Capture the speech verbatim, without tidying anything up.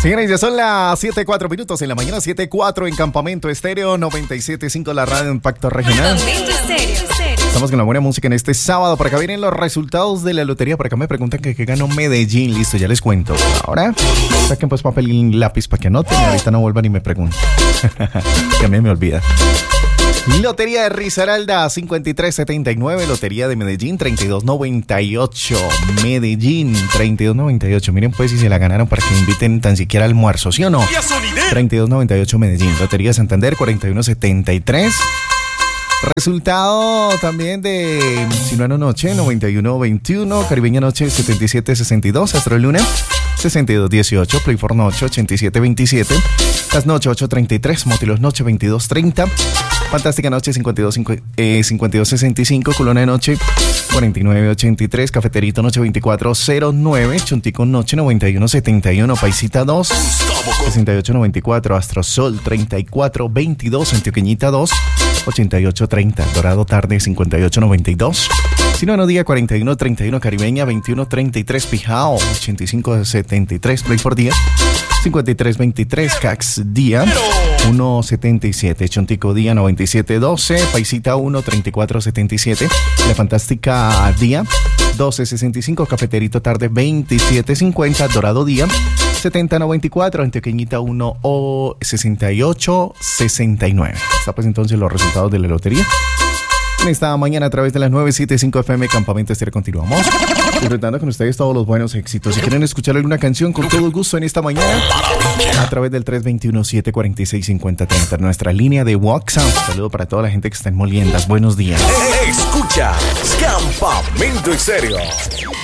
Señores, ya son las siete cuatro minutos en la mañana, siete cuatro en Campamento Estéreo, noventa y siete punto cinco la radio Impacto Regional. Estamos con la buena música en este sábado. Por acá vienen los resultados de la lotería. Por acá me preguntan que qué ganó Medellín. Listo, ya les cuento. Ahora, saquen pues papel y lápiz para que anoten y ahorita no vuelvan y me pregunten. Que a mí me olvida. Lotería de Risaralda, cincuenta y tres setenta y nueve. Lotería de Medellín, treinta y dos noventa y ocho. Medellín, treinta y dos noventa y ocho. Miren pues si se la ganaron para que inviten tan siquiera almuerzo, ¿sí o no? treinta y dos noventa y ocho Medellín. Lotería de Santander, cuarenta y uno setenta y tres. Resultado también de Sinuano Noche, noventa y uno veintiuno. Caribeña Noche, setenta y siete sesenta y dos. Astro Luna, sesenta y dos dieciocho. Play for Noche, ochenta y siete veintisiete. Las Noche, ocho treinta y tres. Motilos Noche, veintidós treinta. Fantástica Noche, cincuenta y dos sesenta y cinco. Culona de Noche, cuarenta y nueve ochenta y tres. Cafeterito Noche, veinticuatro cero nueve. Chuntico Noche, noventa y uno setenta y uno. Paisita dos, sesenta y ocho noventa y cuatro. Astrosol, treinta y cuatro veintidós. Antioqueñita dos, ochenta y ocho treinta. Dorado Tarde, cincuenta y ocho noventa y dos. Sinuano Día, cuarenta y uno treinta y uno. Caribeña, veintiuno treinta y tres. Pijao, ochenta y cinco setenta y tres. Play for Día, cincuenta y tres veintitrés. Cax Día, uno setenta y siete. Chontico Día, noventa y siete doce. Paisita uno, treinta y cuatro setenta y siete. La Fantástica Día, doce sesenta y cinco. Cafeterito Tarde, veintisiete cincuenta. Dorado Día, setenta noventa y cuatro. Antioqueñita uno, o sesenta y ocho sesenta y nueve. Está pues entonces los resultados de la lotería en esta mañana a través de las novecientos setenta y cinco F M Campamento Estéreo. Continuamos disfrutando con ustedes todos los buenos éxitos. Si quieren escuchar alguna canción, con todo gusto en esta mañana a través del tres dos uno, siete cuatro seis, cinco cero tres cero, nuestra línea de WhatsApp. Un saludo para toda la gente que está en Moliendas. Buenos días. Escucha Campamento Estéreo.